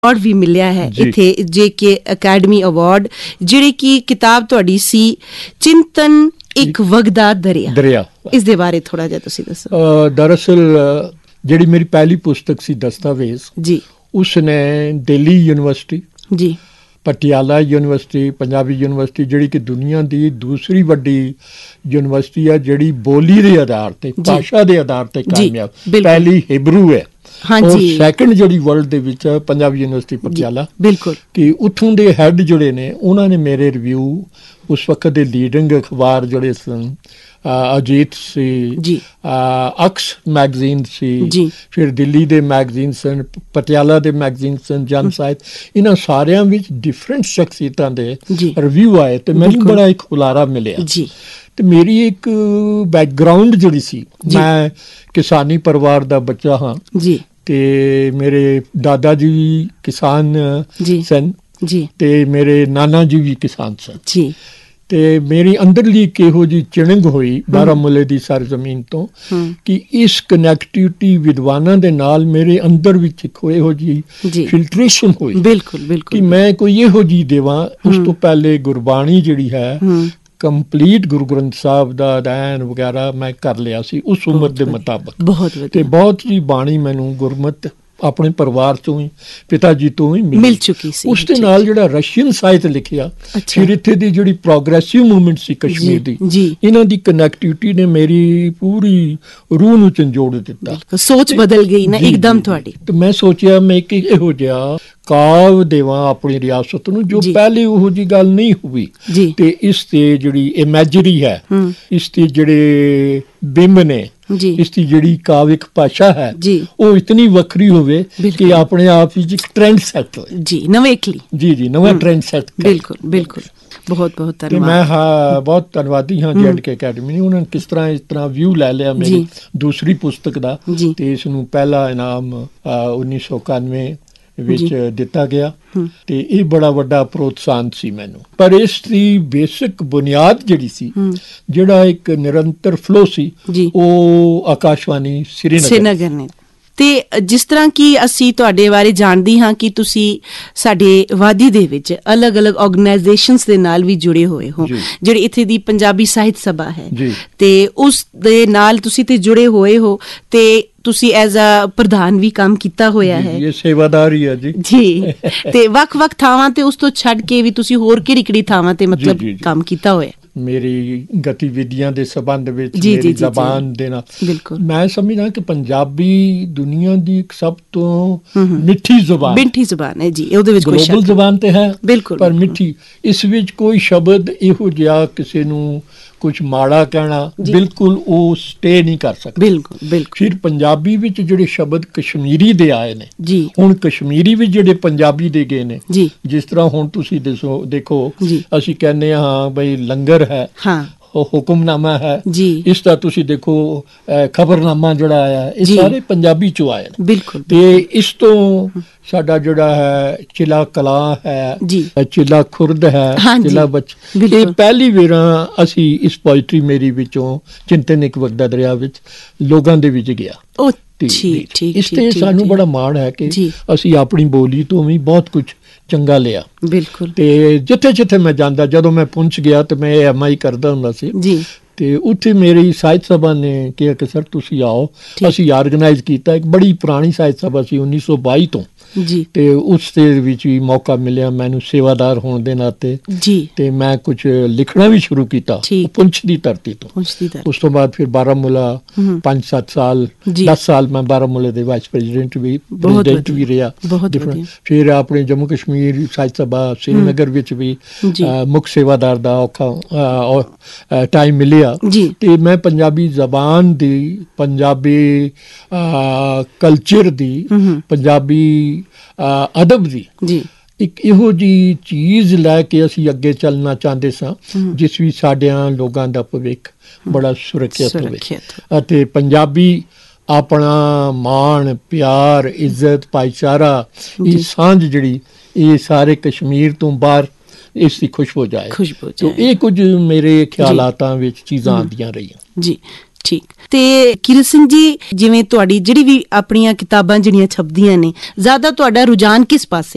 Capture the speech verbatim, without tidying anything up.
Award ਵੀ ਮਿਲਿਆ ਹੈ ਇੱਥੇ ਜੇ ਕੇ ਅਕੈਡਮੀ ਅਵਾਰਡ, ਜਿਹੜੀ ਕਿ ਕਿਤਾਬ ਤੁਹਾਡੀ ਸੀ ਚਿੰਤਨ ਇੱਕ ਵਗਦਾ ਦਰਿਆ ਦਰਿਆ ਇਸ ਦੇ ਬਾਰੇ ਥੋੜਾ ਜਿਹਾ ਤੁਸੀਂ ਦੱਸੋ। ਦਰਅਸਲ ਜਿਹੜੀ ਮੇਰੀ ਪਹਿਲੀ ਪੁਸਤਕ ਸੀ ਦਸਤਾਵੇਜ਼ ਜੀ, ਉਸਨੇ ਦਿੱਲੀ ਯੂਨੀਵਰਸਿਟੀ ਜੀ, ਪਟਿਆਲਾ ਯੂਨੀਵਰਸਿਟੀ, ਪੰਜਾਬੀ ਯੂਨੀਵਰਸਿਟੀ ਜਿਹੜੀ ਕਿ ਦੁਨੀਆ ਦੀ ਦੂਸਰੀ ਵੱਡੀ ਯੂਨੀਵਰਸਿਟੀ ਹੈ ਜਿਹੜੀ ਬੋਲੀ ਦੇ ਆਧਾਰ ਤੇ ਭਾਸ਼ਾ ਦੇ ਆਧਾਰ ਤੇ ਕਾਮਯਾਬ, ਪਹਿਲੀ ਹਿਬਰੂ ਹੈ ਔਰ ਸੈਕੰਡ ਜਿਹੜੀ ਵਰਲਡ ਦੇ ਵਿੱਚ ਪੰਜਾਬੀ ਯੂਨੀਵਰਸਿਟੀ ਪਟਿਆਲਾ, ਬਿਲਕੁਲ ਕਿ ਉੱਥੋਂ ਦੇ ਹੈੱਡ ਜਿਹੜੇ ਨੇ ਉਹਨਾਂ ਨੇ ਮੇਰੇ ਰਿਵਿਊ ਉਸ ਵਕਤ ਦੇ ਲੀਡਿੰਗ ਅਖਬਾਰ ਜਿਹੜੇ ਸਨ ਅਜੀਤ ਸੀ, ਅਕਸ ਮੈਗਜ਼ੀਨ ਸੀ, ਫਿਰ ਦਿੱਲੀ ਦੇ ਮੈਗਜ਼ੀਨ ਸਨ, ਪਟਿਆਲਾ ਦੇ ਮੈਗਜ਼ੀਨ ਸਨ, ਜਨ ਸਾਹਿਤ, ਇਹਨਾਂ ਸਾਰਿਆਂ ਵਿੱਚ ਡਿਫਰੈਂਟ ਸ਼ਖਸੀਅਤਾਂ ਦੇ ਰਿਵਿਊ ਆਏ ਤੇ ਮੈਨੂੰ ਬੜਾ ਇੱਕ ਹੁਲਾਰਾ ਮਿਲਿਆ। ਤੇ ਮੇਰੀ ਇੱਕ ਬੈਕਗਰਾਊਂਡ ਜਿਹੜੀ ਸੀ, ਮੈਂ ਕਿਸਾਨੀ ਪਰਿਵਾਰ ਦਾ ਬੱਚਾ ਹਾਂ ਤੇ ਮੇਰੇ ਦਾਦਾ ਜੀ ਵੀ ਕਿਸਾਨ ਸਨ ਤੇ ਮੇਰੇ ਨਾਨਾ ਜੀ ਵੀ ਕਿਸਾਨ ਸਨ ਤੇ ਮੇਰੀ ਅੰਦਰਲੀ ਇੱਕ ਇਹੋ ਜਿਹੀ ਚਿਣਗ ਹੋਈ ਬਾਰਾਮੂਲੇ ਦੀ ਸਰਜ਼ਮੀਨ ਤੋਂ ਕਿ ਇਸ ਕਨੈਕਟੀਵਿਟੀ ਵਿਦਵਾਨਾਂ ਦੇ ਨਾਲ ਮੇਰੇ ਅੰਦਰ ਵਿੱਚ ਇੱਕ ਇਹੋ ਜਿਹੀ ਫਿਲਟਰੇਸ਼ਨ ਹੋਈ ਬਿਲਕੁਲ ਬਿਲਕੁਲ ਕਿ ਮੈਂ ਕੋਈ ਇਹੋ ਜਿਹੀ ਦੇਵਾਂ। ਉਸ ਤੋਂ ਪਹਿਲੇ ਗੁਰਬਾਣੀ ਜਿਹੜੀ ਹੈ ਕੰਪਲੀਟ ਗੁਰੂ ਗ੍ਰੰਥ ਸਾਹਿਬ ਦਾ ਅਧਿਐਨ ਵਗੈਰਾ ਮੈਂ ਕਰ ਲਿਆ ਸੀ ਉਸ ਉਮਰ ਦੇ ਮੁਤਾਬਕ ਬਹੁਤ ਤੇ ਬਹੁਤ ਜੀ ਬਾਣੀ ਮੈਨੂੰ ਗੁਰਮਤ ਆਪਣੇ ਪਰਿਵਾਰ ਤੋਂ ਹੀ ਪਿਤਾ ਜੀ ਤੋਂ ਹੀ ਮਿਲ ਚੁੱਕੀ ਸੀ। ਉਸ ਦੇ ਨਾਲ ਜਿਹੜਾ ਰਸ਼ੀਅਨ ਸਾਹਿਤ ਲਿਖਿਆ, ਫਿਰ ਇੱਥੇ ਦੀ ਜਿਹੜੀ ਪ੍ਰੋਗਰੈਸਿਵ ਮੂਵਮੈਂਟ ਸੀ ਕਸ਼ਮੀਰ ਦੀ, ਇਹਨਾਂ ਦੀ ਕਨੈਕਟੀਵਿਟੀ ਨੇ ਮੇਰੀ ਪੂਰੀ ਰੂਹ ਨੂੰ ਝੰਜੋੜ ਦਿੱਤਾ, ਸੋਚ ਬਦਲ ਗਈ ਨਾ ਇੱਕਦਮ ਤੁਹਾਡੀ। ਤੇ ਮੈਂ ਸੋਚਿਆ ਮੈਂ ਕਿ ਇਹੋ ਜਿਹਾ ਕਾਵ ਦੇਵਾਂ ਆਪਣੀ ਰਿਆਸਤ ਨੂੰ ਜੋ ਪਹਿਲੇ ਉਹੋ ਜਿਹੀ ਗੱਲ ਨਹੀਂ ਹੋਈ ਤੇ ਇਸ ਤੇ ਜਿਹੜੀ ਇਮੈਜਰੀ ਹੈ, ਇਸ ਤੇ ਜਿਹੜੇ ਬਿੰਬ ਨੇ, ਇਸ ਦੀ ਜਿਹੜੀ ਕਾਵਿਕ ਭਾਸ਼ਾ ਹੈ ਉਹ ਇਤਨੀ ਵੱਖਰੀ ਹੋਵੇ ਕਿ ਆਪਣੇ ਆਪ ਵਿੱਚ ਇੱਕ ਟ੍ਰੈਂਡ ਸੈੱਟ ਹੋਏ ਜੀ, ਨਵੇਕਲੀ ਜੀ ਜੀ ਨਵਾਂ ਟ੍ਰੈਂਡ ਸੈੱਟ। ਬਿਲਕੁਲ ਬਿਲਕੁਲ, ਬਹੁਤ ਬਹੁਤ ਧੰਨਵਾਦ। ਮੈਂ ਹਾਂ ਬਹੁਤ ਧੰਨਵਾਦੀ ਹਾਂ ਜੇ ਕੇ ਅਕੈਡਮੀ ਨੇ, ਉਹਨਾਂ ਨੇ ਕਿਸ ਤਰ੍ਹਾਂ ਇਸ ਤਰ੍ਹਾਂ ਵਿਊ ਲੈ ਲਿਆ ਮੇਰੀ ਦੂਸਰੀ ਪੁਸਤਕ ਦਾ ਤੇ ਇਸ ਨੂੰ ਪਹਿਲਾ ਇਨਾਮ ਉੱਨੀ ਸੌ ਇਕਾਨਵੇਂ ਵਿੱਚ ਦਿੱਤਾ ਗਿਆ ਤੇ ਇਹ ਬੜਾ ਵੱਡਾ ਪ੍ਰੋਤਸਾਹਨ ਸੀ ਮੈਨੂੰ। ਪਰ ਇਸ ਦੀ ਬੇਸਿਕ ਬੁਨਿਆਦ ਜਿਹੜੀ ਸੀ, ਜਿਹੜਾ ਇੱਕ ਨਿਰੰਤਰ ਫਲੋ ਸੀ, ਉਹ ਆਕਾਸ਼ਵਾਣੀ ਸ਼੍ਰੀਨਗਰ ਨੇ। ਤੇ ਜਿਸ ਤਰ੍ਹਾਂ ਕਿ ਅਸੀਂ ਤੁਹਾਡੇ ਬਾਰੇ ਜਾਣਦੇ ਹਾਂ ਕਿ ਤੁਸੀਂ ਸਾਡੇ ਵਾਦੀ ਦੇ ਵਿੱਚ ਅਲੱਗ ਅਲੱਗ ਆਰਗੇਨਾਈਜੇਸ਼ਨਸ ਦੇ ਨਾਲ ਵੀ ਜੁੜੇ ਹੋਏ ਹੋ, ਜਿਹੜੀ ਇੱਥੇ ਦੀ ਪੰਜਾਬੀ ਸਾਹਿਤ ਸਭਾ ਹੈ ਤੇ ਉਸ ਦੇ ਨਾਲ ਤੁਸੀਂ ਤੇ ਜੁੜੇ ਹੋਏ ਹੋ ਤੇ ਤੁਸੀਂ ਐਜ਼ ਅ ਪ੍ਰਧਾਨ ਵੀ ਕੰਮ ਕੀਤਾ ਹੋਇਆ ਹੈ। ਇਹ ਸੇਵਾਦਾਰ ਹੀ ਹੈ ਜੀ ਜੀ ਤੇ ਵੱਖ ਵੱਖ ਥਾਵਾਂ ਤੇ ਉਸ ਤੋਂ ਛੱਡ ਕੇ ਵੀ ਤੁਸੀਂ ਹੋਰ ਕਿਹੜੀ ਕਿਹੜੀ ਥਾਵਾਂ ਤੇ ਮਤਲਬ ਕੰਮ ਕੀਤਾ ਹੋਇਆ? ਮੇਰੀ ਗਤੀਵਿਧੀਆਂ ਦੇ ਸੰਬੰਧ ਵਿੱਚ ਮੇਰੀ ਜ਼ਬਾਨ ਦੇ ਨਾਲ ਮੈਂ ਸਮਝਦਾ ਕਿ ਪੰਜਾਬੀ ਦੁਨੀਆ ਦੀ ਇੱਕ ਸਭ ਤੋਂ ਮਿੱਠੀ ਜ਼ੁਬਾਨ ਮਿੱਠੀ ਜ਼ੁਬਾਨ ਹੈ ਜੀ। ਉਹਦੇ ਵਿੱਚ ਗਲੋਬਲ ਜ਼ੁਬਾਨ ਤੇ ਹੈ ਬਿਲਕੁਲ, ਪਰ ਮਿੱਠੀ, ਇਸ ਵਿੱਚ ਕੋਈ ਸ਼ਬਦ ਇਹੋ ਜਿਹਾ ਕਿਸੇ ਨੂੰ ਕੁਛ ਮਾੜਾ ਕਹਿਣਾ ਬਿਲਕੁਲ ਉਹ ਸਟੇ ਨਹੀਂ ਕਰ ਸਕਦਾ। ਬਿਲਕੁਲ ਬਿਲਕੁਲ। ਫਿਰ ਪੰਜਾਬੀ ਵਿੱਚ ਜਿਹੜੇ ਸ਼ਬਦ ਕਸ਼ਮੀਰੀ ਦੇ ਆਏ ਨੇ ਜੀ, ਹੁਣ ਕਸ਼ਮੀਰੀ ਵਿੱਚ ਜਿਹੜੇ ਪੰਜਾਬੀ ਦੇ ਗਏ ਨੇ ਜੀ, ਜਿਸ ਤਰ੍ਹਾਂ ਹੁਣ ਤੁਸੀਂ ਦੱਸੋ ਦੇਖੋ ਅਸੀਂ ਕਹਿੰਦੇ ਹਾਂ ਬਈ ਲੰਗਰ ਹੈ, ਹਾਂ ਹੁਕਮਨਾਮਾ ਹੈ ਜੀ, ਇਸ ਦਾ ਤੁਸੀਂ ਦੇਖੋ ਖਬਰਨਾਮਾ ਜਿਹੜਾ ਆਇਆ ਇਹ ਸਾਰੇ ਪੰਜਾਬੀ ਚੋਂ ਆਏ ਨੇ ਬਿਲਕੁਲ। ਤੇ ਇਸ ਤੋਂ ਸਾਡਾ ਜਿਹੜਾ ਹੈ ਚਿਲਾ ਕਲਾਂ ਹੈ, ਚਿਲਾ ਖੁਰਦ ਹੈ, ਚਿਲਾ ਬਚ, ਇਹ ਪਹਿਲੀ ਵਾਰ ਅਸੀਂ ਇਸ ਪੋਇਟਰੀ ਮੇਰੀ ਵਿੱਚੋਂ ਚਿੰਤਨ ਇੱਕ ਵਗਦਾ ਦਰਿਆ ਵਿੱਚ ਲੋਕਾਂ ਦੇ ਵਿੱਚ ਗਿਆ। ਇਸ ਤੇ ਸਾਨੂੰ ਬੜਾ ਮਾਣ ਹੈ ਕਿ ਅਸੀਂ ਆਪਣੀ ਬੋਲੀ ਤੋਂ ਵੀ ਬਹੁਤ ਕੁਛ ਚੰਗਾ ਲਿਆ ਬਿਲਕੁਲ। ਤੇ ਜਿੱਥੇ ਜਿੱਥੇ ਮੈਂ ਜਾਂਦਾ, ਜਦੋਂ ਮੈਂ ਪੁੰਛ ਗਿਆ ਤੇ ਮੈਂ ਐਮ ਆਈ ਕਰਦਾ ਹੁੰਦਾ ਸੀ ਤੇ ਉੱਥੇ ਮੇਰੀ ਸਾਹਿਤ ਸਭਾ ਨੇ ਕਿਹਾ ਕਿ ਸਰ ਤੁਸੀਂ ਆਓ, ਅਸੀਂ ਆਰਗੇਨਾਈਜ਼ ਕੀਤਾ। ਇੱਕ ਬੜੀ ਪੁਰਾਣੀ ਸਾਹਿਤ ਸਭਾ ਸੀ ਉੱਨੀ ਸੌ ਬਾਈ ਤੋਂ ਜੀ, ਤੇ ਉਸ ਦੇ ਵਿੱਚ ਵੀ ਮੌਕਾ ਮਿਲਿਆ ਮੈਨੂੰ ਸੇਵਾਦਾਰ ਹੋਣ ਦੇ ਨਾਤੇ ਜੀ, ਤੇ ਮੈਂ ਕੁਝ ਲਿਖਣਾ ਵੀ ਸ਼ੁਰੂ ਕੀਤਾ ਪੁੰਛ ਦੀ ਧਰਤੀ ਤੋਂ। ਉਸ ਤੋਂ ਬਾਅਦ ਫਿਰ ਬਾਰਾਮੂਲਾ ਪੰਜ ਸੱਤ ਸਾਲ ਦਸ ਸਾਲ ਮੈਂ ਬਾਰਾਮੂਲੇ ਦੇ ਵਾਈਸ ਪ੍ਰੈਜ਼ੀਡੈਂਟ ਵੀ ਪ੍ਰੈਜ਼ੀਡੈਂਟ ਵੀ ਰਿਹਾ। ਫਿਰ ਆਪਣੇ ਜੰਮੂ ਕਸ਼ਮੀਰ ਸਾਹਿਤ ਸਭਾ ਸ਼੍ਰੀਨਗਰ ਵਿੱਚ ਵੀ ਮੁੱਖ ਸੇਵਾਦਾਰ ਦਾ ਔਖਾ ਟਾਈਮ ਮਿਲਿਆ ਤੇ ਮੈਂ ਪੰਜਾਬੀ ਜ਼ਬਾਨ ਦੀ, ਪੰਜਾਬੀ ਕਲਚਰ ਦੀ, ਪੰਜਾਬੀ ਅਦਬ ਦੀ ਇੱਕ ਇਹੋ ਜਿਹੀ ਚੀਜ਼ ਲੈ ਕੇ ਅਸੀਂ ਅੱਗੇ ਚੱਲਣਾ ਚਾਹੁੰਦੇ ਸਾਂ ਜਿਸ ਵਿੱਚ ਸਾਡਿਆਂ ਲੋਕਾਂ ਦਾ ਭਵਿੱਖ ਬੜਾ ਸੁਰੱਖਿਅਤ ਹੋਵੇ ਅਤੇ ਪੰਜਾਬੀ ਆਪਣਾ ਮਾਣ, ਪਿਆਰ, ਇੱਜ਼ਤ, ਭਾਈਚਾਰਾ, ਇਹ ਸਾਂਝ ਜਿਹੜੀ ਇਹ ਸਾਰੇ ਕਸ਼ਮੀਰ ਤੋਂ ਬਾਹਰ ਇਸ ਦੀ ਖੁਸ਼ਬੂ ਜਾਏ। ਤੇ ਇਹ ਕੁਝ ਮੇਰੇ ਖਿਆਲਾਤਾਂ ਵਿੱਚ ਚੀਜ਼ਾਂ ਆਉਂਦੀਆਂ ਰਹੀਆਂ ਜੀ। ਠੀਕ। ਤੇ ਕੀਰਤ ਸਿੰਘ ਜੀ, ਜਿਵੇਂ ਤੁਹਾਡੀ ਜਿਹੜੀ ਵੀ ਆਪਣੀਆਂ ਕਿਤਾਬਾਂ ਜਿਹੜੀਆਂ ਛਪਦੀਆਂ ਨੇ, ਜ਼ਿਆਦਾ ਤੁਹਾਡਾ ਰੁਝਾਨ ਕਿਸ ਪਾਸੇ?